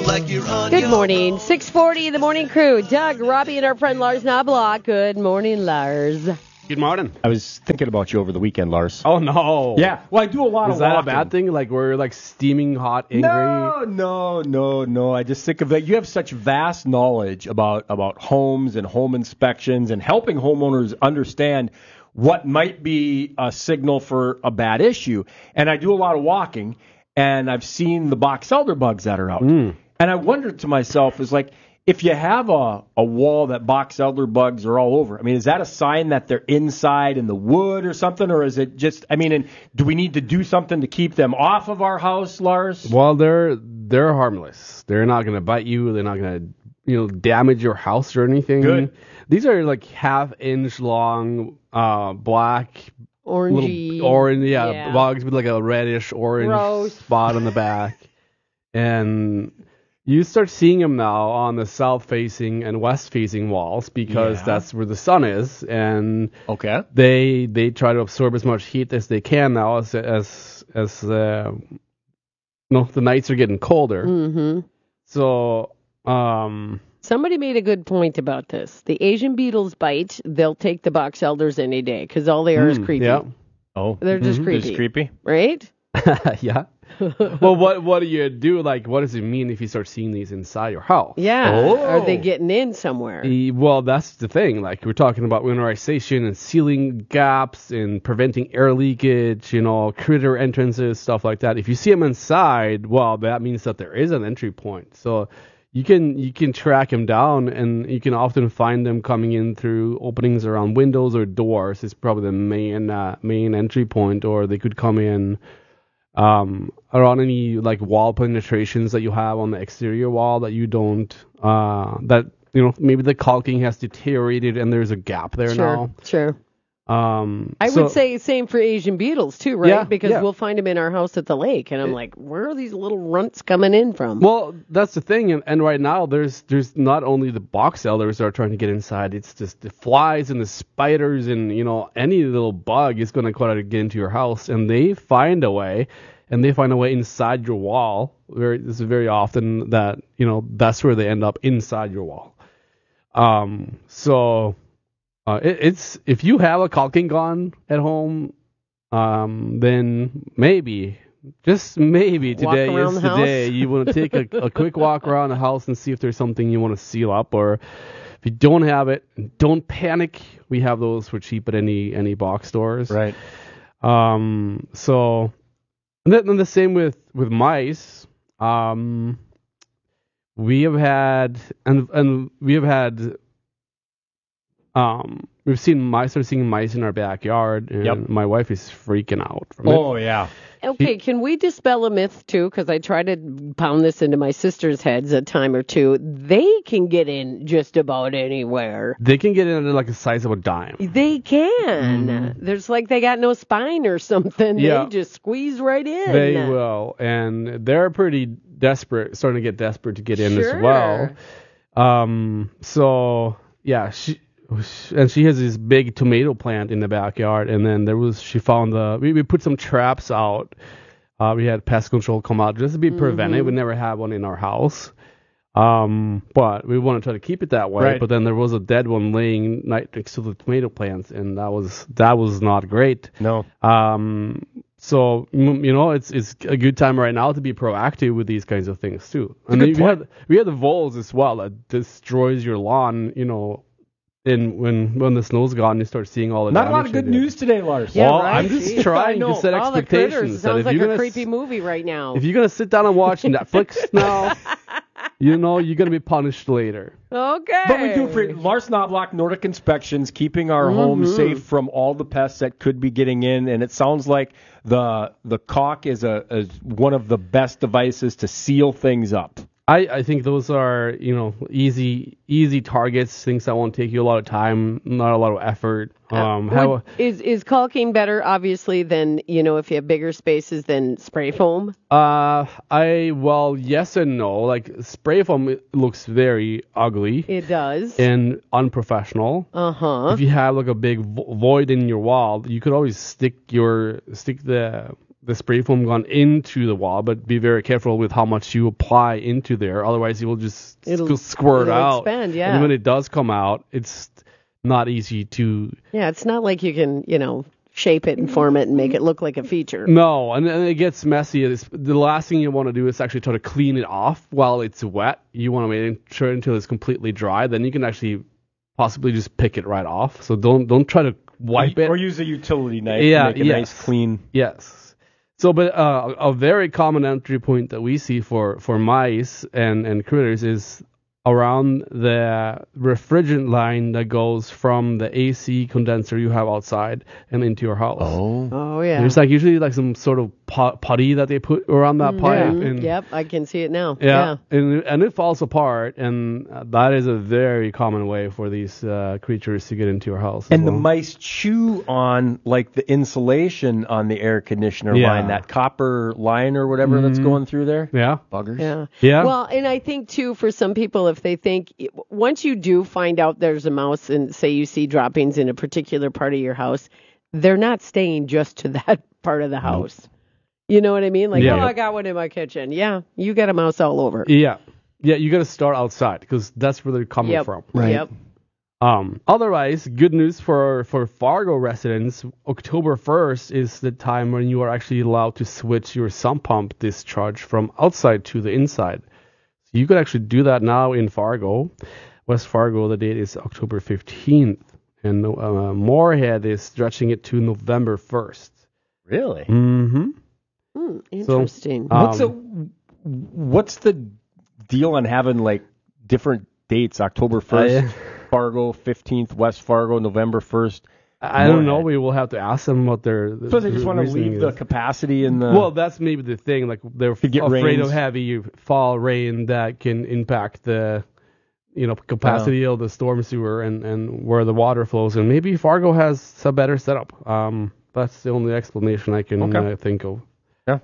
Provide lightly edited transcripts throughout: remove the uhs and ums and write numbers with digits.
like you're on Good your morning. own. 6:40, the morning crew. Doug, Robbie, and our friend Lars Knobloch. Good morning, Lars. Good morning. I was thinking about you over the weekend, Lars. Oh, no. Yeah, well, I do a lot Is of that walking. a bad thing? Like, we're, like, steaming hot, angry? No. I just think of that. You have such vast knowledge about homes and home inspections and helping homeowners understand what might be a signal for a bad issue. And I do a lot of walking, and I've seen the box elder bugs that are out. And I wondered to myself, is like, if you have a wall that box elder bugs are all over, I mean, is that a sign that they're inside in the wood or something? Or is it just, I mean, and do we need to do something to keep them off of our house, Lars? Well, they're harmless. They're not going to bite you. They're not going to, damage your house or anything. Good. These are like half-inch long, black, Orangey. orange, Yeah. bugs with like a reddish orange Gross. spot on the back. And you start seeing them now on the south-facing and west-facing walls because that's where the sun is, and Okay. they try to absorb as much heat as they can now as the nights are getting colder. Mm-hmm. So Somebody made a good point about this. The Asian beetles bite. They'll take the box elders any day because all they are is creepy. yeah. Oh, They're just creepy. Just creepy. Right? Yeah. Well, what do you do? Like, what does it mean if you start seeing these inside your house? Yeah. Oh. Are they getting in somewhere? Well, that's the thing. Like, we're talking about winterization and sealing gaps and preventing air leakage, critter entrances, stuff like that. If you see them inside, well, that means that there is an entry point. So you can track them down, and you can often find them coming in through openings around windows or doors. Is probably the main entry point, or they could come in around any like wall penetrations that you have on the exterior wall that you don't maybe the caulking has deteriorated and there's a gap there now. Sure. I would say same for Asian beetles too, right? Yeah, because we'll find them in our house at the lake, and I'm like, where are these little runts coming in from? Well, that's the thing, and right now there's not only the box elders that are trying to get inside, it's just the flies and the spiders and any little bug is going to try to get into your house, and they find a way inside your wall. This is very often that that's where they end up, inside your wall. It's if you have a caulking gun at home, then maybe, just maybe today is the day you want to take a quick walk around the house and see if there's something you want to seal up, or if you don't have it, don't panic. We have those for cheap at any box stores. Right. So, and then the same with mice. We have had we've seen mice in our backyard, and my wife is freaking out from it. Oh, yeah. Okay, can we dispel a myth too? Because I try to pound this into my sister's heads a time or two. They can get in just about anywhere. They can get in like the size of a dime. They can. There's like they got no spine or something. Yeah. They just squeeze right in. They will, and they're pretty starting to get desperate to get in as well. So yeah, she has this big tomato plant in the backyard, and then she found we put some traps out. We had pest control come out just to be preventive. We never had one in our house, but we want to try to keep it that way. Right. But then there was a dead one laying right next to the tomato plants, and that was not great. No. So it's a good time right now to be proactive with these kinds of things too. And then we had the voles as well that destroys your lawn. And when the snow's gone, you start seeing all the Not a damage lot of good news today, Lars. Yeah, well, right? I'm just trying to set All the critters. expectations. Sounds like you're a creepy movie right now. If you're gonna sit down and watch Netflix now, you're gonna be punished later. Okay. But we do for Lars Knobloch, Nordic Inspections, keeping our homes safe from all the pests that could be getting in. And it sounds like the caulk is one of the best devices to seal things up. I think those are, easy targets, things that won't take you a lot of time, not a lot of effort. Is caulking better, obviously, than, if you have bigger spaces than spray foam? Yes and no. Like, spray foam, it looks very ugly. It does. And unprofessional. If you have like a big void in your wall, you could always stick the the spray foam gun into the wall, but be very careful with how much you apply into there. Otherwise, it will just squirt out. Expand, yeah. And when it does come out, it's not easy to. Yeah, it's not like you can, shape it and form it and make it look like a feature. No, and it gets messy. The last thing you want to do is actually try to clean it off while it's wet. You want to wait until it's completely dry. Then you can actually possibly just pick it right off. So don't try to wipe it. Or use a utility knife Yeah, to make a nice clean. Yes. So, but a very common entry point that we see for mice and critters is around the refrigerant line that goes from the AC condenser you have outside and into your house. Oh yeah. There's usually some sort of putty that they put around that pipe. Yeah. And, Yep, I can see it now. Yeah, and it falls apart, and that is a very common way for these creatures to get into your house. And the mice chew on like the insulation on the air conditioner line, that copper line or whatever that's going through there. Yeah. Buggers. Yeah. Well, and I think too, for some people, if they think once you do find out there's a mouse and say you see droppings in a particular part of your house, they're not staying just to that part of the house. You know what I mean? Like, I got one in my kitchen. Yeah, you got a mouse all over. Yeah, you got to start outside because that's where they're coming from. Right. Yep. Otherwise, good news for Fargo residents. October 1st is the time when you are actually allowed to switch your sump pump discharge from outside to the inside. So you could actually do that now in Fargo. West Fargo, the date is October 15th. And Moorhead is stretching it to November 1st. Really? Mm-hmm. Interesting. What's the deal on having like different dates? October 1st, Fargo, 15th, West Fargo, November 1st. I don't know. We will have to ask them what their. So they just want to leave the capacity in the. Well, that's maybe the thing. Like they're afraid rains. of heavy fall rain that can impact the, capacity of the storm sewer and where the water flows. And maybe Fargo has a better setup. That's the only explanation I can think of. Yeah.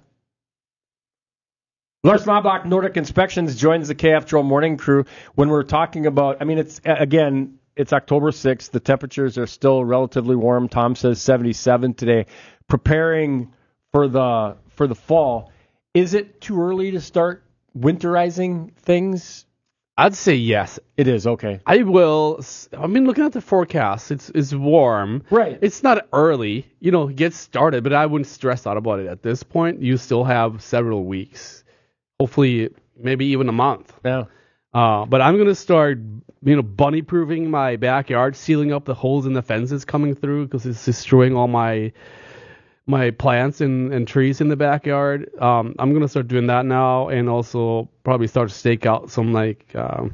Lars Mabach, Nordic Inspections, joins the KF Joe Morning Crew when we're talking about. I mean, it's October 6th. The temperatures are still relatively warm. Tom says 77 today. Preparing for the fall. Is it too early to start winterizing things? I'd say yes. It is, okay. I will. I mean, looking at the forecast, it's warm. Right. It's not early. Get started, but I wouldn't stress out about it at this point. You still have several weeks. Hopefully, maybe even a month. Yeah. But I'm going to start, bunny-proofing my backyard, sealing up the holes in the fences coming through because it's destroying all my plants and trees in the backyard. I'm going to start doing that now and also probably start to stake out some like a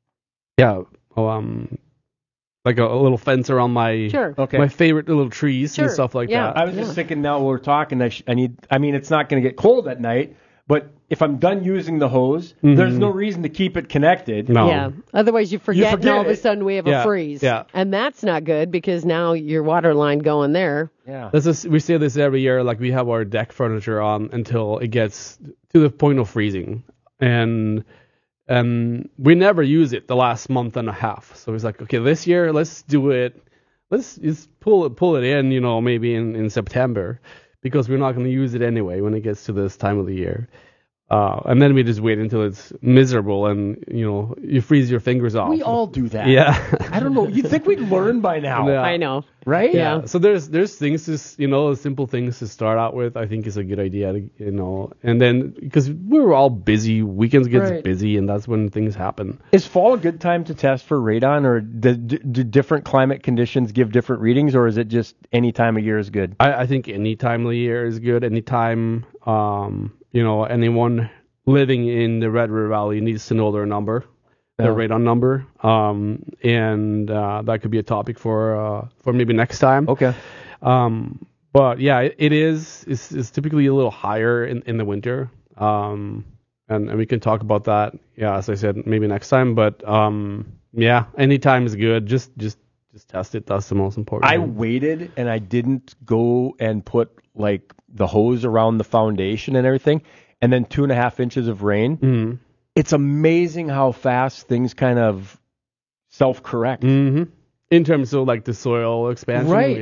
little fence around my favorite little trees and stuff like that. I was just thinking now while we're talking, it's not going to get cold at night, but if I'm done using the hose, there's no reason to keep it connected. No. Yeah. Otherwise, you forget and all of a sudden we have a freeze. Yeah. And that's not good because now your water line going there. Yeah. We say this every year. Like we have our deck furniture on until it gets to the point of freezing, and we never use it the last month and a half. So it's like, okay, this year let's do it. Let's just pull it in, maybe in September, because we're not going to use it anyway when it gets to this time of the year. And then we just wait until it's miserable and, you freeze your fingers off. We all do that. Yeah. I don't know. You'd think we'd learn by now. Yeah. I know. Right? Yeah. So there's things to, simple things to start out with, I think is a good idea, and then because we're all busy, weekends gets busy and that's when things happen. Is fall a good time to test for radon, or do different climate conditions give different readings, or is it just any time of year is good? I think any time of the year is good. Anytime, anyone living in the Red River Valley needs to know their number. Their radon number, and that could be a topic for maybe next time. Okay. But yeah, it's typically a little higher in the winter, and we can talk about that. Yeah, as I said, maybe next time. But any time is good. Just test it. That's the most important. I waited and I didn't go and put like the hose around the foundation and everything, and then 2.5 inches of rain. Mm-hmm. It's amazing how fast things kind of self-correct. Mm-hmm. In terms of like the soil expansion. Right. Yeah.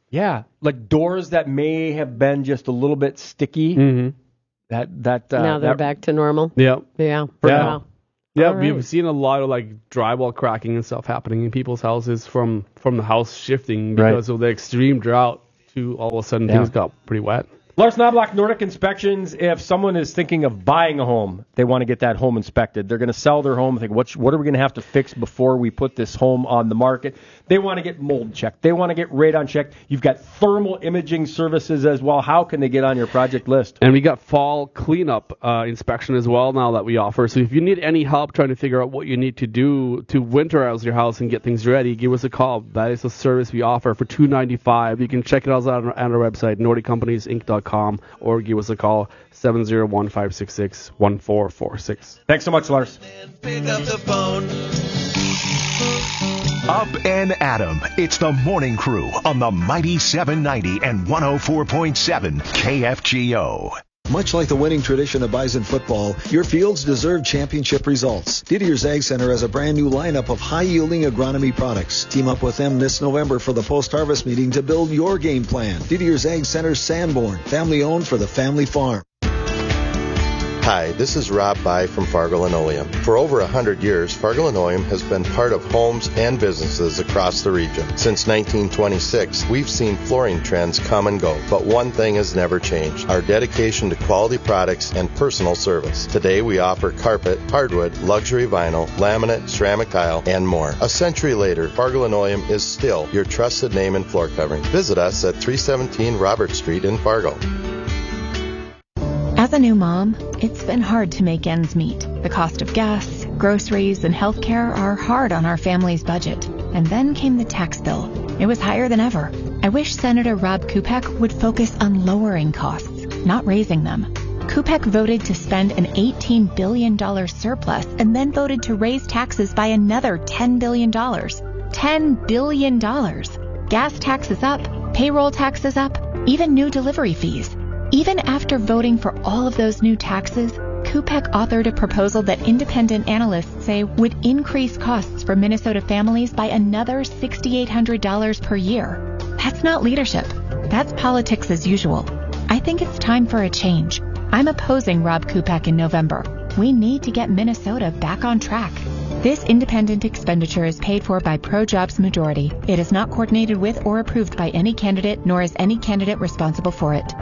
Yeah, like doors that may have been just a little bit sticky. Mm-hmm. Now they're back to normal. Yep. Yeah. Yeah. Wow. Yeah, All right. we've seen a lot of like drywall cracking and stuff happening in people's houses from the house shifting because of the extreme drought to all of a sudden things got pretty wet. Lars Knobloch, Nordic Inspections. If someone is thinking of buying a home, they want to get that home inspected. They're going to sell their home. Think, what are we going to have to fix before we put this home on the market? They want to get mold checked. They want to get radon checked. You've got thermal imaging services as well. How can they get on your project list? And we got fall cleanup inspection as well now that we offer. So if you need any help trying to figure out what you need to do to winterize your house and get things ready, give us a call. That is a service we offer for $295. You can check it out on our website, NordicCompaniesInc.com, or give us a call, 701-566-1446. Thanks so much, Lars. Pick up the phone. Up and Adam. It's the Morning Crew on the Mighty 790 and 104.7 KFGO. Much like the winning tradition of Bison football, your fields deserve championship results. Didier's Ag Center has a brand new lineup of high-yielding agronomy products. Team up with them this November for the post-harvest meeting to build your game plan. Didier's Ag Center Sanborn, family-owned for the family farm. Hi, this is Rob By from Fargo Linoleum. For over 100 years, Fargo Linoleum has been part of homes and businesses across the region. Since 1926, we've seen flooring trends come and go, but one thing has never changed: our dedication to quality products and personal service. Today, we offer carpet, hardwood, luxury vinyl, laminate, ceramic tile, and more. A century later, Fargo Linoleum is still your trusted name in floor covering. Visit us at 317 Robert Street in Fargo. As a new mom, it's been hard to make ends meet. The cost of gas, groceries, and healthcare are hard on our family's budget. And then came the tax bill. It was higher than ever. I wish Senator Rob Kupek would focus on lowering costs, not raising them. Kupek voted to spend an $18 billion surplus and then voted to raise taxes by another $10 billion. $10 billion. Gas taxes up, payroll taxes up, even new delivery fees. Even after voting for all of those new taxes, Kupek authored a proposal that independent analysts say would increase costs for Minnesota families by another $6,800 per year. That's not leadership. That's politics as usual. I think it's time for a change. I'm opposing Rob Kupek in November. We need to get Minnesota back on track. This independent expenditure is paid for by Pro-Jobs Majority. It is not coordinated with or approved by any candidate, nor is any candidate responsible for it.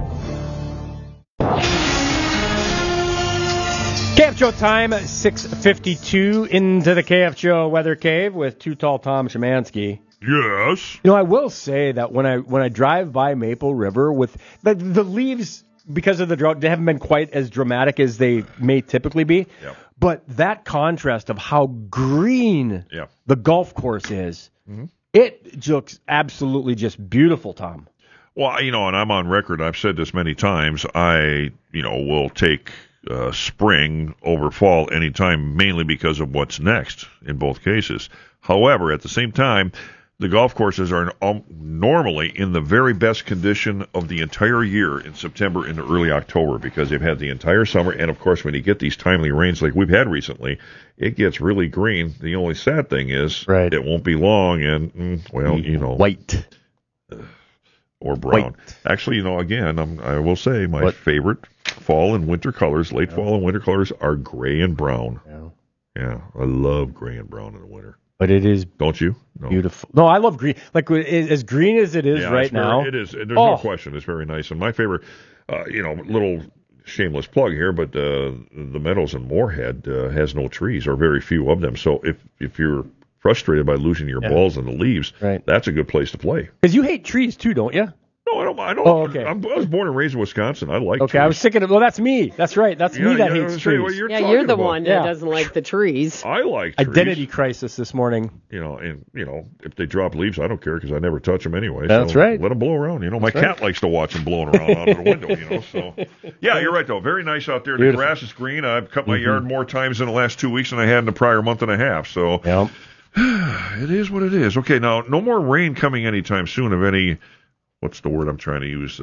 KFGO time, 6:52 into the KFGO Weather Cave with Too Tall Tom Szymanski. Yes. You know, I will say that when I drive by Maple River with the leaves, because of the drought, they haven't been quite as dramatic as they may typically be. Yep. But that contrast of how green the golf course is, it looks absolutely just beautiful, Tom. Well, you know, and I'm on record. I've said this many times. I, will take spring over fall anytime, mainly because of what's next in both cases. However, at the same time, the golf courses are normally in the very best condition of the entire year in September into early October because they've had the entire summer. And, of course, when you get these timely rains like we've had recently, it gets really green. The only sad thing is it won't be long and, white. Or brown. Actually, again, I will say my favorite fall and winter colors, late fall and winter colors, are gray and brown. Yeah, I love gray and brown in the winter. But it is, don't you? No. Beautiful. No, I love green. Like as green as it is right now. It is. There's no question. It's very nice. And my favorite, little shameless plug here, but the Meadows in Moorhead has no trees or very few of them. So if you're frustrated by losing your balls in the leaves, that's a good place to play. Because you hate trees too, don't you? No, I don't. Oh, okay. I was born and raised in Wisconsin. I like trees. Okay, I was thinking of, that's me. That's right. That's me that hates trees. You're the one that doesn't like the trees. I like trees. Identity crisis this morning. And if they drop leaves, I don't care because I never touch them anyway. That's so right. Let them blow around. My cat likes to watch them blowing around out of the window, So, yeah, you're right, though. Very nice out there. Beautiful. The grass is green. I've cut my yard more times in the last 2 weeks than I had in the prior month and a half. So, it is what it is. Okay, now, no more rain coming anytime soon of any... What's the word I'm trying to use?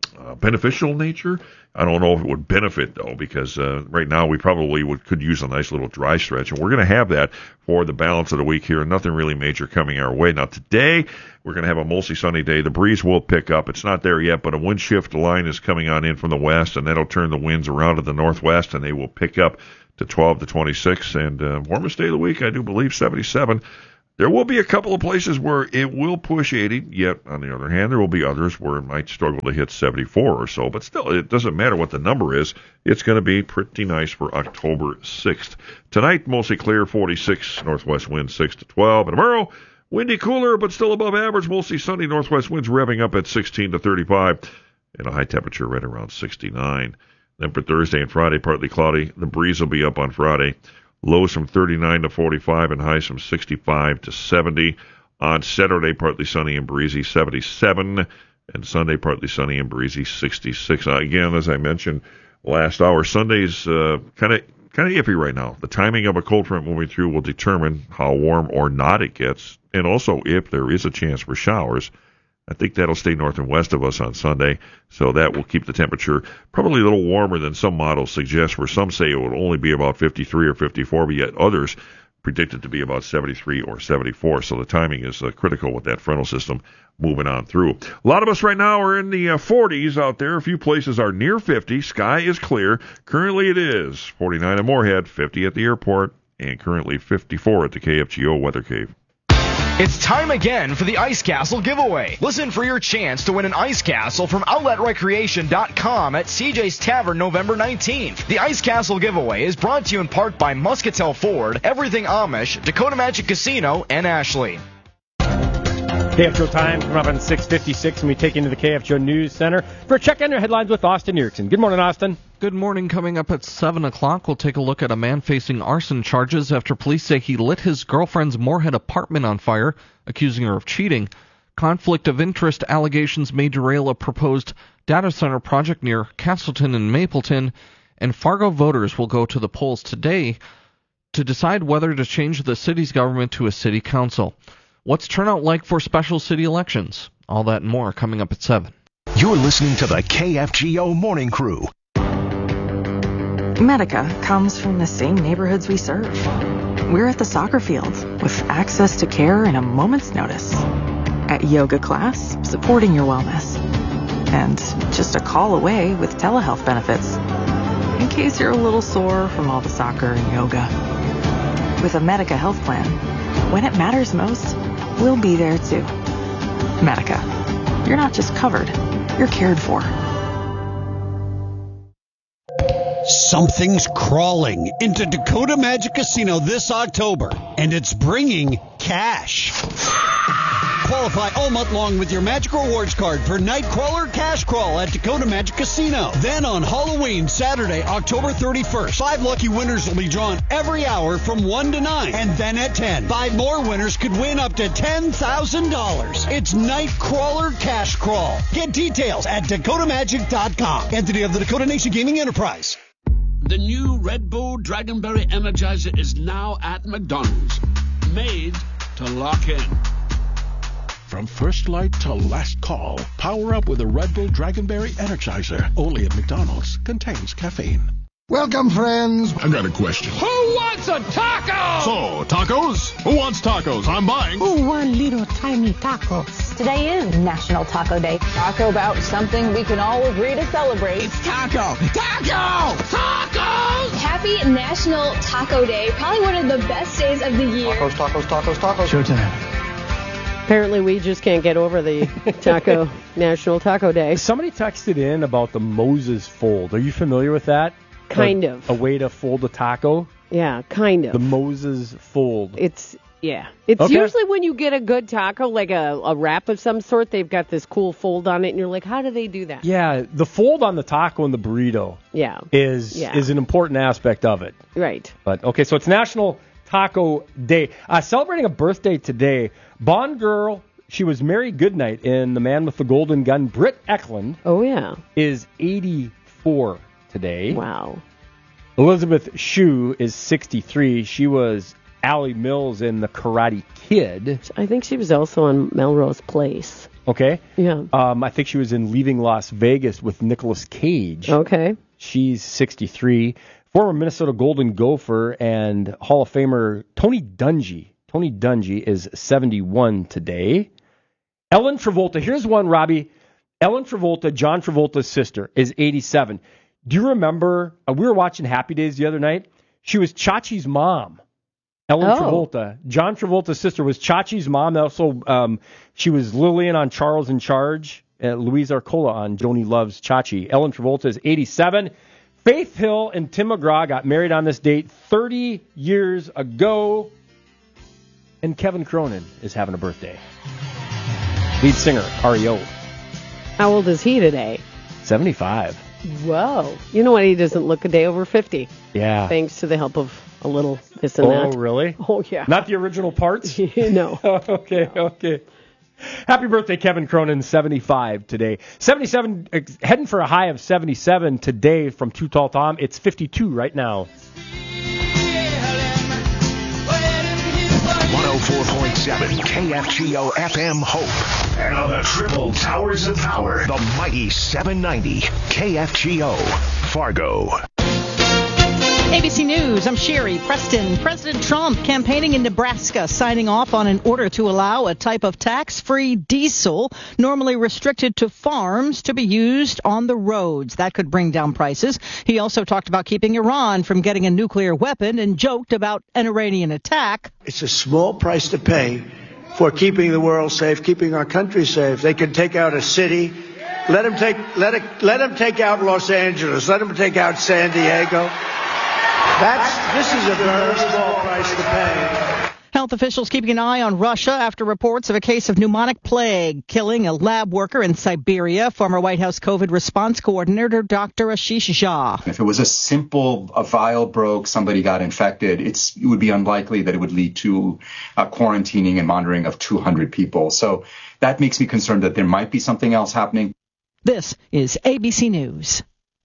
beneficial nature. I don't know if it would benefit, though, because right now we probably could use a nice little dry stretch, and we're going to have that for the balance of the week here. Nothing really major coming our way. Now, today, we're going to have a mostly sunny day. The breeze will pick up. It's not there yet, but a wind shift line is coming on in from the west, and that'll turn the winds around to the northwest, and they will pick up to 12 to 26. And warmest day of the week, I do believe, 77. There will be a couple of places where it will push 80, yet on the other hand, there will be others where it might struggle to hit 74 or so. But still, it doesn't matter what the number is. It's going to be pretty nice for October 6th. Tonight, mostly clear, 46, northwest wind 6 to 12. And tomorrow, windy, cooler, but still above average, mostly sunny, northwest winds revving up at 16 to 35, and a high temperature right around 69. Then for Thursday and Friday, partly cloudy. The breeze will be up on Friday. Lows from 39 to 45 and highs from 65 to 70. On Saturday, partly sunny and breezy, 77. And Sunday, partly sunny and breezy, 66. Again, as I mentioned last hour, Sunday's kind of iffy right now. The timing of a cold front moving through will determine how warm or not it gets, and also if there is a chance for showers. I think that'll stay north and west of us on Sunday, so that will keep the temperature probably a little warmer than some models suggest, where some say it will only be about 53 or 54, but yet others predict it to be about 73 or 74. So the timing is critical with that frontal system moving on through. A lot of us right now are in the 40s out there. A few places are near 50. Sky is clear. Currently it is 49 at Moorhead, 50 at the airport, and currently 54 at the KFGO Weather Cave. It's time again for the Ice Castle giveaway. Listen for your chance to win an Ice Castle from OutletRecreation.com at CJ's Tavern November 19th. The Ice Castle giveaway is brought to you in part by Muscatel Ford, Everything Amish, Dakota Magic Casino, and Ashley. KFGO time coming up on 6:56, and we take you into the KFGO News Center for a check on your headlines with Austin Erickson. Good morning, Austin. Good morning. Coming up at 7 o'clock, we'll take a look at a man facing arson charges after police say he lit his girlfriend's Moorhead apartment on fire, accusing her of cheating. Conflict of interest allegations may derail a proposed data center project near Castleton and Mapleton, and Fargo voters will go to the polls today to decide whether to change the city's government to a city council. What's turnout like for special city elections? All that and more coming up at 7. You're listening to the KFGO Morning Crew. Medica comes from the same neighborhoods we serve. We're at the soccer field with access to care in a moment's notice. At yoga class, supporting your wellness. And just a call away with telehealth benefits. In case you're a little sore from all the soccer and yoga. With a Medica health plan, when it matters most, we'll be there too. Medica. You're not just covered, you're cared for. Something's crawling into Dakota Magic Casino this October, and it's bringing cash. Qualify all month long with your Magic Rewards card for Nightcrawler Cash Crawl at Dakota Magic Casino. Then on Halloween, Saturday, October 31st, 5 lucky winners will be drawn every hour from 1 to 9. And then at 10, 5 more winners could win up to $10,000. It's Nightcrawler Cash Crawl. Get details at DakotaMagic.com. Entity of the Dakota Nation Gaming Enterprise. The new Red Bull Dragonberry Energizer is now at McDonald's. Made to lock in. From first light to last call, power up with a Red Bull Dragonberry Energizer. Only at McDonald's. Contains caffeine. Welcome, friends. I've got a question. Who wants a taco? So, tacos? Who wants tacos? I'm buying. Who want little tiny tacos? Today is National Taco Day. Taco about something we can all agree to celebrate. It's taco! Taco! Tacos! Happy National Taco Day. Probably one of the best days of the year. Tacos, tacos, tacos, tacos. Showtime. Apparently, we just can't get over the National Taco Day. Somebody texted in about the Moses fold. Are you familiar with that? Kind of. A way to fold a taco? Yeah, kind of. The Moses fold. It's usually when you get a good taco, like a wrap of some sort, they've got this cool fold on it, and you're like, how do they do that? Yeah, the fold on the taco and the burrito is an important aspect of it. Right. But, okay, so it's National Taco Day. Celebrating a birthday today, Bond girl, she was Mary Goodnight in The Man with the Golden Gun, Britt Eklund. Oh, yeah. Is 84 today. Wow. Elizabeth Shue is 63. She was Allie Mills in The Karate Kid. I think she was also on Melrose Place. Okay? Yeah. I think she was in Leaving Las Vegas with Nicolas Cage. Okay. She's 63. Former Minnesota Golden Gopher and Hall of Famer Tony Dungy. Tony Dungy is 71 today. Ellen Travolta. Here's one, Robbie. Ellen Travolta, John Travolta's sister, is 87. Do you remember, we were watching Happy Days the other night. She was Chachi's mom. Ellen Travolta. John Travolta's sister was Chachi's mom. Also, she was Lillian on Charles in Charge. Louise Arcola on Joni Loves Chachi. Ellen Travolta is 87. Faith Hill and Tim McGraw got married on this date 30 years ago. And Kevin Cronin is having a birthday. Lead singer, REO. How old is he today? 75. Whoa. You know what? He doesn't look a day over 50. Yeah. Thanks to the help of a little this and that. Oh, really? Oh, yeah. Not the original parts? No. Okay. Happy birthday, Kevin Cronin, 75 today. 77, heading for a high of 77 today from Too Tall Tom. It's 52 right now. 104.7 KFGO FM Hope. And on the triple towers of power, the mighty 790 KFGO Fargo. ABC News, I'm Sherry Preston. President Trump campaigning in Nebraska, signing off on an order to allow a type of tax-free diesel normally restricted to farms to be used on the roads. That could bring down prices. He also talked about keeping Iran from getting a nuclear weapon and joked about an Iranian attack. It's a small price to pay for keeping the world safe, keeping our country safe. They can take out a city. Let them take out Los Angeles. Let them take out San Diego. This is a very small price to pay. Health officials keeping an eye on Russia after reports of a case of pneumonic plague killing a lab worker in Siberia. Former White House COVID response coordinator Dr. Ashish Jha. If it was a vial broke, somebody got infected, it would be unlikely that it would lead to quarantining and monitoring of 200 people. So that makes me concerned that there might be something else happening. This is ABC News.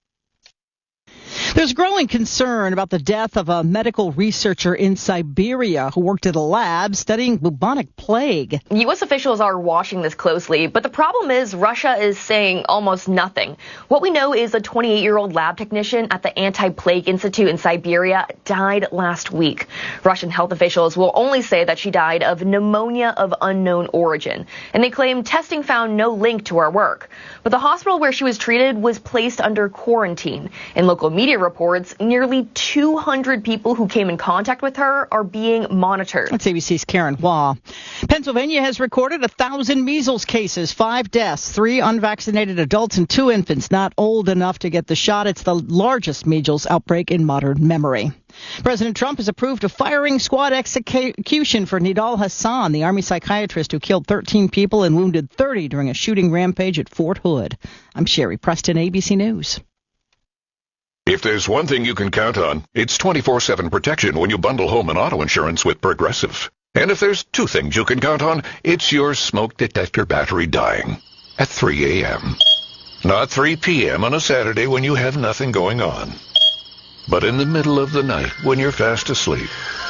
There's growing concern about the death of a medical researcher in Siberia who worked at a lab studying bubonic plague. U.S. officials are watching this closely, but the problem is Russia is saying almost nothing. What we know is a 28-year-old lab technician at the Anti-Plague Institute in Siberia died last week. Russian health officials will only say that she died of pneumonia of unknown origin, and they claim testing found no link to her work. But the hospital where she was treated was placed under quarantine. In local media reports, nearly 200 people who came in contact with her are being monitored. That's ABC's Karen Hua. Pennsylvania has recorded 1,000 measles cases, 5 deaths, 3 unvaccinated adults and 2 infants not old enough to get the shot. It's the largest measles outbreak in modern memory. President Trump has approved a firing squad execution for Nidal Hassan, the Army psychiatrist who killed 13 people and wounded 30 during a shooting rampage at Fort Hood. I'm Sherry Preston, ABC News. If there's one thing you can count on, it's 24/7 protection when you bundle home and auto insurance with Progressive. And if there's 2 things you can count on, it's your smoke detector battery dying at 3 a.m. Not 3 p.m. on a Saturday when you have nothing going on, but in the middle of the night when you're fast asleep.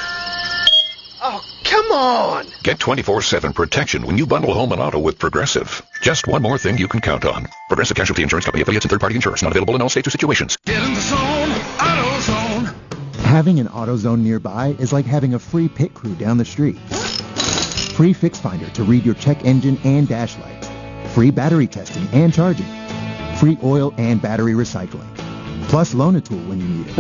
Oh, come on! Get 24/7 protection when you bundle home and auto with Progressive. Just one more thing you can count on. Progressive Casualty Insurance Company, affiliates and third-party insurers. Not available in all states or situations. Get in the zone, AutoZone. Having an AutoZone nearby is like having a free pit crew down the street. Free Fix Finder to read your check engine and dash lights. Free battery testing and charging. Free oil and battery recycling. Plus Loan-A-Tool when you need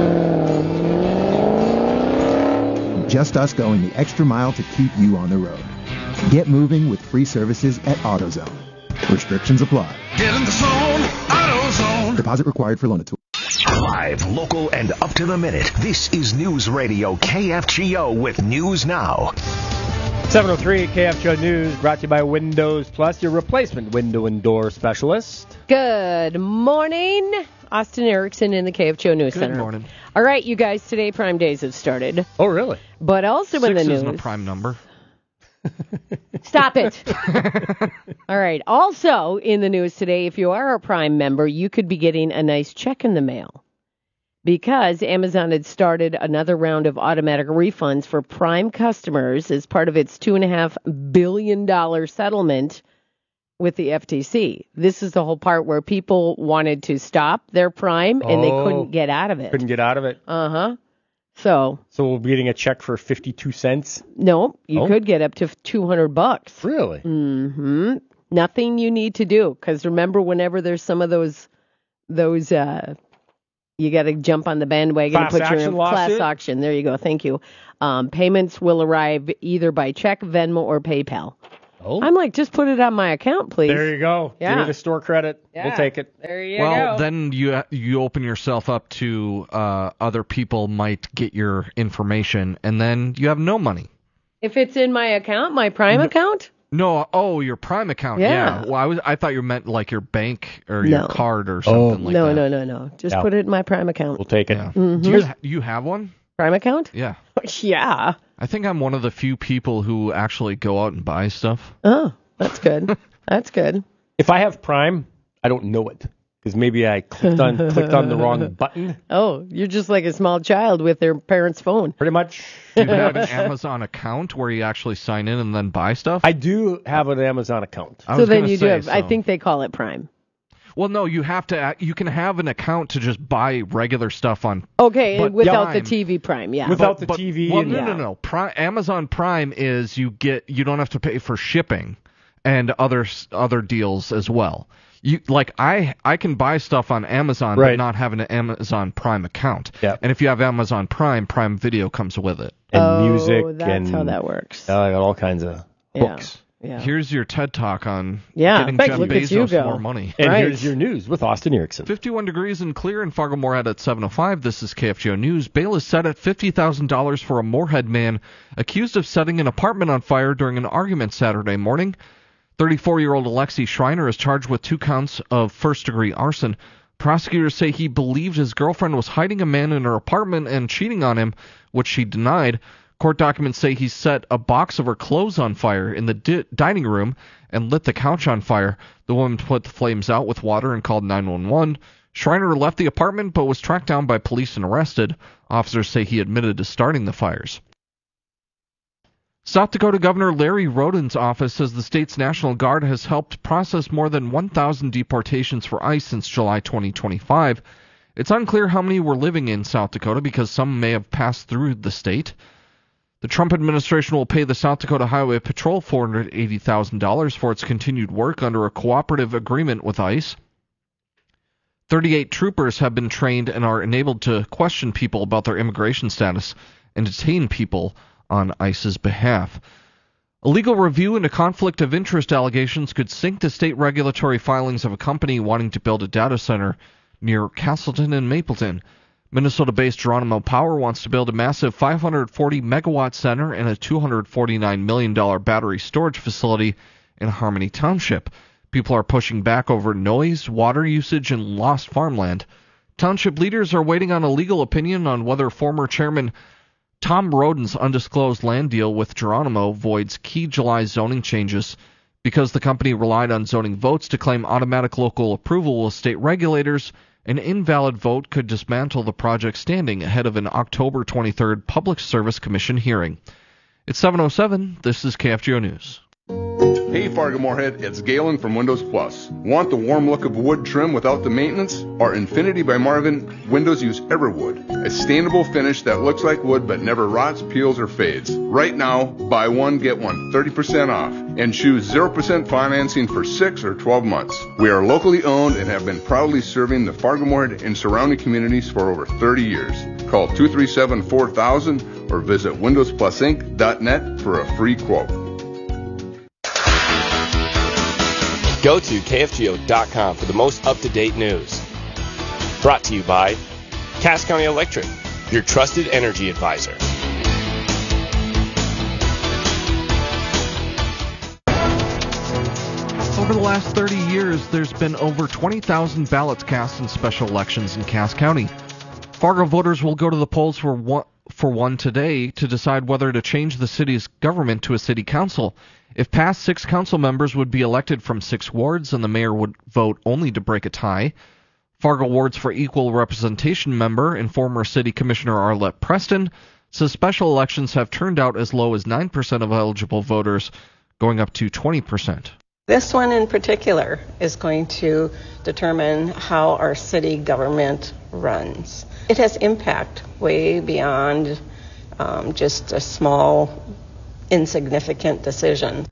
it. Just us going the extra mile to keep you on the road. Get moving with free services at AutoZone. Restrictions apply. Get in the zone, AutoZone. Deposit required for Loan-A-Tool. Live, local, and up to the minute. This is News Radio KFGO with News Now. 7:03 KFGO News brought to you by Windows Plus, your replacement window and door specialist. Good morning. Austin Erickson in the KFGO News Center. Good morning. All right, you guys, today Prime Days have started. Oh, really? But also in the 6 news. isn't a prime number. Stop it. All right. Also in the news today, if you are a Prime member, you could be getting a nice check in the mail because Amazon had started another round of automatic refunds for Prime customers as part of its $2.5 billion settlement with the FTC. This is the whole part where people wanted to stop their Prime and they couldn't get out of it. Couldn't get out of it. Uh-huh. So we'll be getting a check for 52 cents? No, you could get up to $200. Really? Mm-hmm. Nothing you need to do, because remember, whenever there's some of those you got to jump on the bandwagon and put your class auction. There you go. Thank you. Payments will arrive either by check, Venmo, or PayPal. Oh. I'm like, just put it on my account, please. There you go. Yeah. Give me the store credit. Yeah. We'll take it. There you go. Well, then you open yourself up to other people might get your information, and then you have no money. If it's in my account, my Prime account? No, your Prime account. Yeah. Well, I thought you meant like your bank or your card or something like that. No. Just put it in my Prime account. We'll take it. Yeah. Mm-hmm. Do you have one? Prime account? Yeah. Yeah. I think I'm one of the few people who actually go out and buy stuff. Oh, that's good. That's good. If I have Prime, I don't know it because maybe I clicked on the wrong button. Oh, you're just like a small child with their parents' phone. Pretty much. Do you have an Amazon account where you actually sign in and then buy stuff? I do have an Amazon account. So then you do have, I think they call it Prime. Well, no, you have to. You can have an account to just buy regular stuff on. Okay, but without Prime, the TV Prime, yeah. Without the TV. Well, no. Amazon Prime is you don't have to pay for shipping and other deals as well. I can buy stuff on Amazon, but not have an Amazon Prime account. Yeah. And if you have Amazon Prime Video comes with it. And music. That's how that works. I got all kinds of hooks. Yeah. Here's your TED Talk on Look getting Jeff at you Bezos go. more money. And here's your news with Austin Erickson. 51 degrees and clear in Fargo-Moorhead at 7:05. This is KFGO News. Bail is set at $50,000 for a Moorhead man accused of setting an apartment on fire during an argument Saturday morning. 34-year-old Alexi Schreiner is charged with 2 counts of first-degree arson. Prosecutors say he believed his girlfriend was hiding a man in her apartment and cheating on him, which she denied. Court documents say he set a box of her clothes on fire in the dining room and lit the couch on fire. The woman put the flames out with water and called 911. Schreiner left the apartment but was tracked down by police and arrested. Officers say he admitted to starting the fires. South Dakota Governor Larry Roden's office says the state's National Guard has helped process more than 1,000 deportations for ICE since July 2025. It's unclear how many were living in South Dakota because some may have passed through the state. The Trump administration will pay the South Dakota Highway Patrol $480,000 for its continued work under a cooperative agreement with ICE. 38 troopers have been trained and are enabled to question people about their immigration status and detain people on ICE's behalf. A legal review into conflict of interest allegations could sink the state regulatory filings of a company wanting to build a data center near Castleton and Mapleton. Minnesota-based Geronimo Power wants to build a massive 540-megawatt center and a $249 million battery storage facility in Harmony Township. People are pushing back over noise, water usage, and lost farmland. Township leaders are waiting on a legal opinion on whether former chairman Tom Roden's undisclosed land deal with Geronimo voids key July zoning changes. Because the company relied on zoning votes to claim automatic local approval with state regulators, an invalid vote could dismantle the project standing ahead of an October 23rd Public Service Commission hearing. It's 7:07. This is KFGO News. Hey Fargo-Moorhead, it's Galen from Windows Plus. Want the warm look of wood trim without the maintenance? Our Infinity by Marvin windows use Everwood, a stainable finish that looks like wood but never rots, peels, or fades. Right now, buy one, get one 30% off, and choose 0% financing for 6 or 12 months. We are locally owned and have been proudly serving the Fargo-Moorhead and surrounding communities for over 30 years. Call 237-4000 or visit windowsplusinc.net for a free quote. Go to KFGO.com for the most up-to-date news. Brought to you by Cass County Electric, your trusted energy advisor. Over the last 30 years, there's been over 20,000 ballots cast in special elections in Cass County. Fargo voters will go to the polls for one today to decide whether to change the city's government to a city council. If passed, 6 council members would be elected from 6 wards, and the mayor would vote only to break a tie. Fargo Wards for Equal Representation member and former city commissioner Arlette Preston says special elections have turned out as low as 9% of eligible voters, going up to 20%. This one in particular is going to determine how our city government runs. It has impact way beyond just a small, insignificant decision.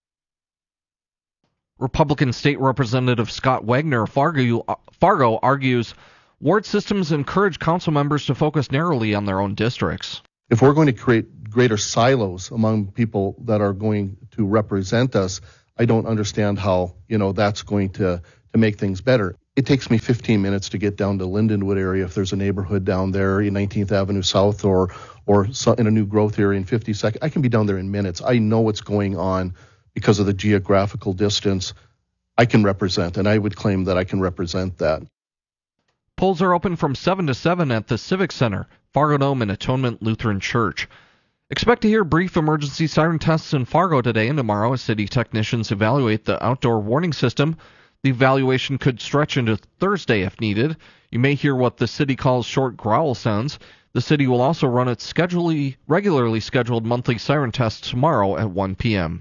Republican State Representative Scott Wagner of Fargo argues ward systems encourage council members to focus narrowly on their own districts. If we're going to create greater silos among people that are going to represent us, I don't understand how, that's going to make things better. It takes me 15 minutes to get down to Lindenwood area if there's a neighborhood down there in 19th Avenue South or in a new growth area in 52nd. I can be down there in minutes. I know what's going on because of the geographical distance. I can represent, and I would claim that I can represent that. Polls are open from 7 to 7 at the Civic Center, Fargo Dome, and Atonement Lutheran Church. Expect to hear brief emergency siren tests in Fargo today and tomorrow as city technicians evaluate the outdoor warning system. The evaluation could stretch into Thursday if needed. You may hear what the city calls short growl sounds. The city will also run its regularly scheduled monthly siren test tomorrow at 1 p.m.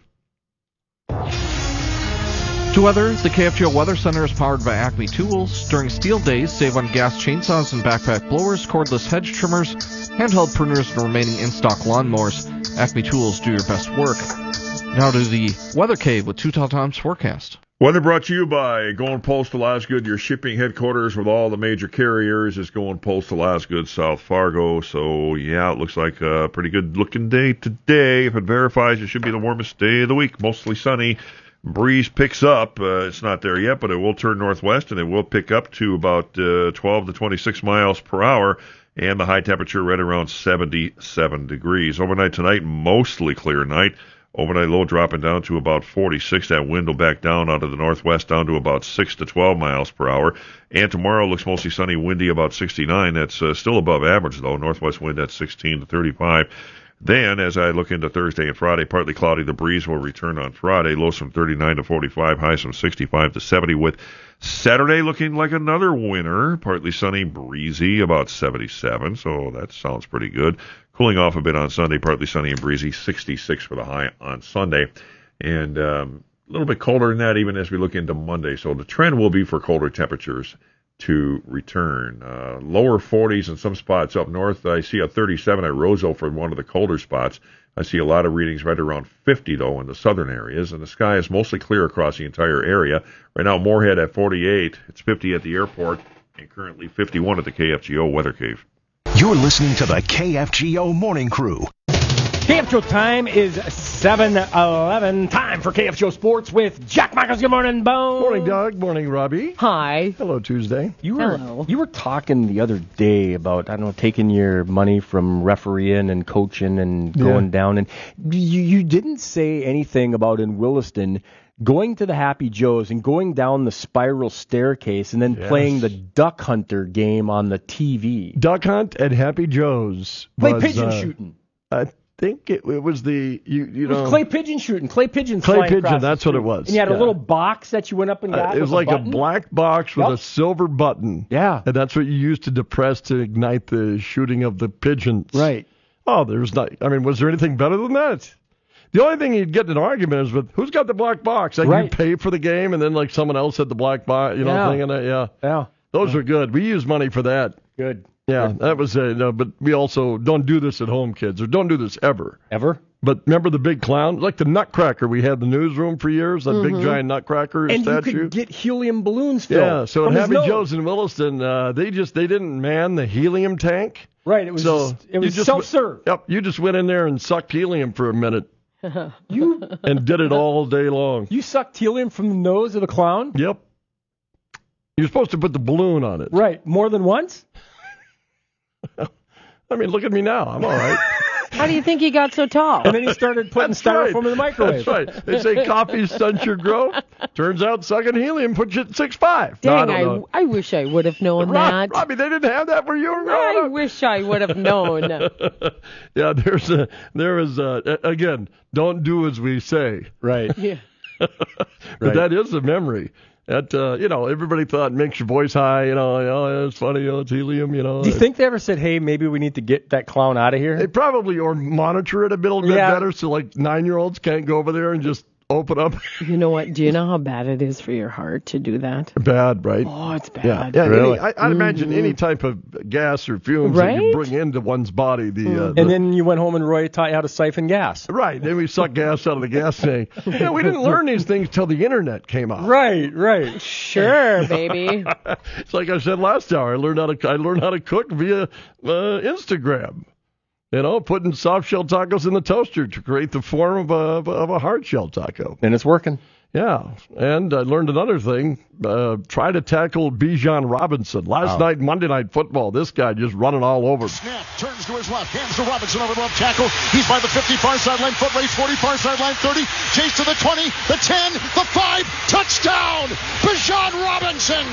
To weather, the KFGO Weather Center is powered by Acme Tools. During steel days, save on gas chainsaws and backpack blowers, cordless hedge trimmers, handheld pruners, and remaining in-stock lawnmowers. Acme Tools, do your best work. Now to the Weather Cave with Total Times forecast. Weather brought to you by Going Postal Osgood. Your shipping headquarters with all the major carriers is Going Postal Osgood, South Fargo. So, yeah, it looks like a pretty good-looking day today. If it verifies, it should be the warmest day of the week. Mostly sunny. Breeze picks up. It's not there yet, but it will turn northwest, and it will pick up to about 12 to 26 miles per hour, and the high temperature right around 77 degrees. Overnight tonight, mostly clear night. Overnight low dropping down to about 46. That wind will back down out of the northwest down to about 6 to 12 miles per hour. And tomorrow looks mostly sunny, windy, about 69. That's still above average, though. Northwest wind at 16 to 35. Then, as I look into Thursday and Friday, partly cloudy, the breeze will return on Friday. Lows from 39 to 45, highs from 65 to 70, with Saturday looking like another winter. Partly sunny, breezy, about 77, so that sounds pretty good. Cooling off a bit on Sunday, partly sunny and breezy, 66 for the high on Sunday. And a little bit colder than that even as we look into Monday. So the trend will be for colder temperatures to return. Lower 40s in some spots up north. I see a 37 at Roseau for one of the colder spots. I see a lot of readings right around 50, though, in the southern areas, and the sky is mostly clear across the entire area. Right now, Moorhead at 48. It's 50 at the airport, and currently 51 at the KFGO Weather Cave. You're listening to the KFGO Morning Crew. KFGO time is 7:11. Time for KFGO Sports with Jack Michaels. Good morning, Bo. Morning, Doug. Morning, Robbie. Hi. Hello, Tuesday. You were talking the other day about, taking your money from refereeing and coaching and going down. And you didn't say anything about in Williston going to the Happy Joe's and going down the spiral staircase and then playing the Duck Hunter game on the TV. Duck Hunt at Happy Joe's. Play pigeon shooting. I think it was the it was clay pigeon shooting. Clay pigeon. That's what it was. And you had a little box that you went up and got. It was like a black box with a silver button. Yeah, and that's what you used to depress to ignite the shooting of the pigeons. Right. Oh, there's not. was there anything better than that? The only thing you'd get in an argument is with who's got the black box. Like you pay for the game, and then like someone else had the black box. Thing in it. Yeah. Those are good. We use money for that. Good. Yeah, that was but we also don't do this at home, kids, or don't do this ever. Ever? But remember the big clown? Like the Nutcracker we had in the newsroom for years, that big giant Nutcracker and statue. And you could get helium balloons filled. Yeah, so at Happy Joe's in Williston, they didn't man the helium tank. Right, it was self-serve. Yep, you just went in there and sucked helium for a minute. And did it all day long. You sucked helium from the nose of the clown? Yep. You're supposed to put the balloon on it. Right, more than once? Look at me now. I'm all right. How do you think he got so tall? And then he started putting styrofoam in the microwave. That's right. They say coffee stunts your growth. Turns out sucking helium puts you at 6'5". Dang, I wish I would have known that. Robbie, they didn't have that where you were growing up. I wish I would have known. Yeah, there is again, don't do as we say. Right. Yeah. But that is a memory. That everybody thought makes your voice high. It's funny. It's helium. Do you think they ever said, "Hey, maybe we need to get that clown out of here"? They probably or monitor it a little bit better, so like 9-year-olds can't go over there and just open up. You know what? Do you know how bad it is for your heart to do that? Bad, right? Oh, it's bad. Yeah. Really? I'd imagine any type of gas or fumes that you bring into one's body. And then you went home and Roy taught you how to siphon gas. Right. Then we suck gas out of the gas tank. Yeah, we didn't learn these things till the internet came out. Right. Sure, baby. It's like I said last hour. I learned how to cook via Instagram. You know, putting soft shell tacos in the toaster to create the form of a hard shell taco. And it's working. Yeah. And I learned another thing. Try to tackle Bijan Robinson. Last night, Monday Night Football, this guy just running all over. Snap, turns to his left, hands to Robinson over the left tackle. He's by the 50, far sideline, foot race, 40, far sideline, 30. Chase to the 20, the 10, the 5, touchdown! Bijan Robinson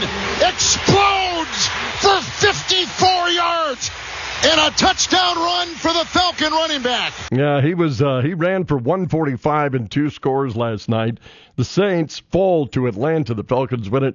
explodes for 54 yards. And a touchdown run for the Falcon running back. Yeah, he ran for 145 and 2 scores last night. The Saints fall to Atlanta. The Falcons win it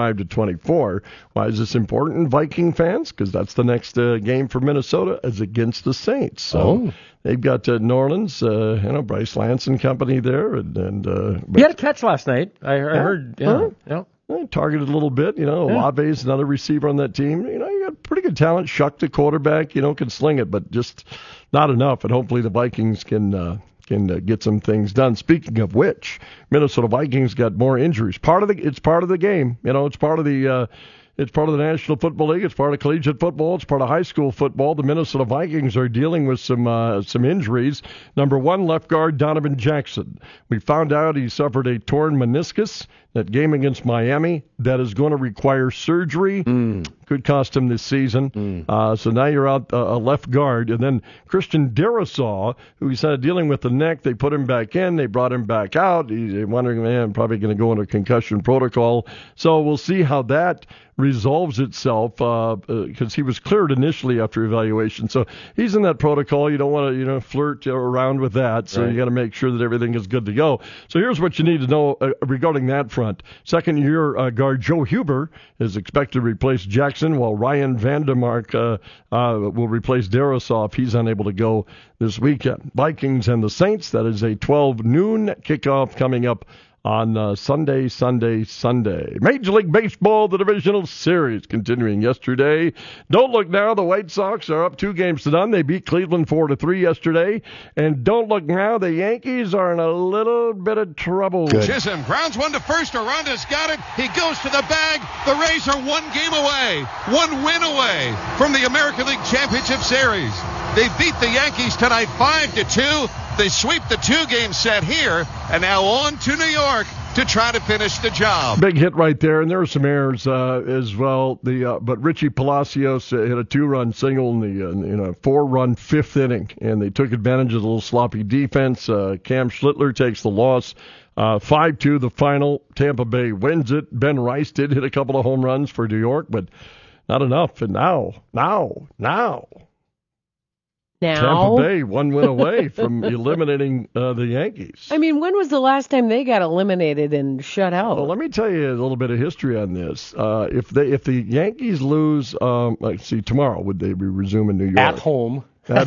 45-24. Why is this important, Viking fans? Because that's the next game for Minnesota is against the Saints. So they've got New Orleans, Bryce Lance and company there. And he had a catch last night. I heard. Yeah. Targeted a little bit, Olave is another receiver on that team. You got pretty good talent. Shuck, the quarterback, can sling it, but just not enough. And hopefully the Vikings can get some things done. Speaking of which, Minnesota Vikings got more injuries. It's part of the game. It's part of the National Football League. It's part of collegiate football. It's part of high school football. The Minnesota Vikings are dealing with some injuries. Number 1, left guard Donovan Jackson. We found out he suffered a torn meniscus. That game against Miami, that is going to require surgery. Could cost him this season. So now you're out a left guard. And then Christian Darrisaw, who he's dealing with the neck, they put him back in. They brought him back out. He's wondering, man, probably going to go under concussion protocol. So we'll see how that resolves itself because he was cleared initially after evaluation. So he's in that protocol. You don't want to, flirt around with that. So you got to make sure that everything is good to go. So here's what you need to know regarding that front. Second-year guard Joe Huber is expected to replace Jackson, while Ryan Vandermark will replace Darrisaw if he's unable to go this weekend. Vikings and the Saints, that is a 12 noon kickoff coming up on Sunday. Major League Baseball, the Divisional Series continuing yesterday. Don't look now, the White Sox are up 2-0. They beat Cleveland 4-3 yesterday. And don't look now, the Yankees are in a little bit of trouble. Chisholm grounds one to first. Aranda's got it. He goes to the bag. The Rays are 1 game away, 1 win away from the American League Championship Series. They beat the Yankees tonight 5-2. They sweep the 2-game set here, and now on to New York to try to finish the job. Big hit right there, and there were some errors as well. But Richie Palacios hit a 2-run single in a 4-run 5th inning, and they took advantage of the little sloppy defense. Cam Schlittler takes the loss. 5-2 the final. Tampa Bay wins it. Ben Rice did hit a couple of home runs for New York, but not enough. And now. Tampa Bay 1 win away from eliminating the Yankees. I mean, when was the last time they got eliminated and shut out? Well, let me tell you a little bit of history on this. If the Yankees lose, tomorrow, would they be resuming New York? At home.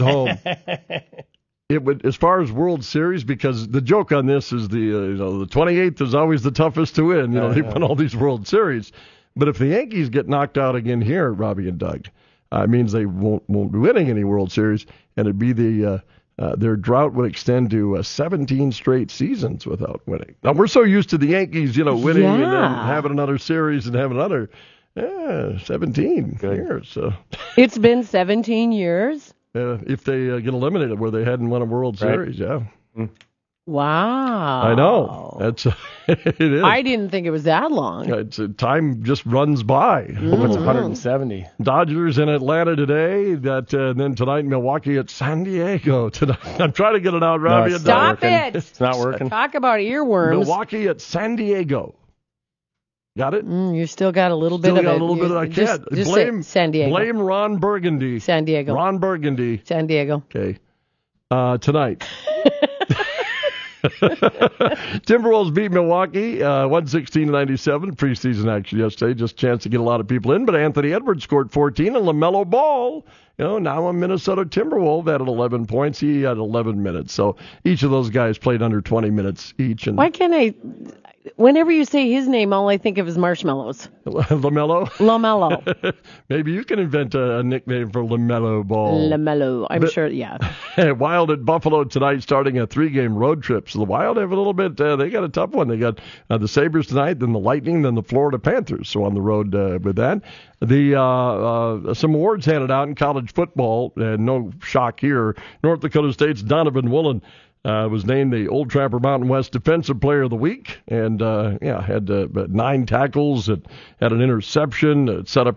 It would, as far as World Series, because the joke on this is the 28th is always the toughest to win. They won all these World Series. But if the Yankees get knocked out again here, Robbie and Doug, it means they won't be winning any World Series, and it'd be their drought would extend to 17 straight seasons without winning. Now we're so used to the Yankees, winning and then having another series and having another 17 years. So. It's been 17 years. If they get eliminated where they hadn't won a World Series, Wow. I know. It is. I didn't think it was that long. Time just runs by. It's 170. Dodgers in Atlanta today. And then tonight, Milwaukee at San Diego tonight. I'm trying to get it out, Robbie. No, Stop it. It's not working. Talk about earworms. Milwaukee at San Diego. Got it? You still got a little bit of it. Still got a little bit of it. I can't. Blame San Diego. Blame Ron Burgundy. San Diego. Ron Burgundy. San Diego. Okay. Tonight. Timberwolves beat Milwaukee 116-97. Preseason action yesterday. Just a chance to get a lot of people in. But Anthony Edwards scored 14, and LaMelo Ball, now a Minnesota Timberwolf, added 11 points. He had 11 minutes. So each of those guys played under 20 minutes each. And why can't I? Whenever you say his name, all I think of is marshmallows. LaMelo? Maybe you can invent a nickname for LaMelo Ball. LaMelo, I'm sure, yeah. Wild at Buffalo tonight, starting a 3-game road trip. So the Wild have a little bit, they got a tough one. They got the Sabres tonight, then the Lightning, then the Florida Panthers. So on the road with that. Some awards handed out in college football, and no shock here. North Dakota State's Donovan Woolen was named the Old Trapper Mountain West Defensive Player of the Week, and had 9 tackles, had an interception, set up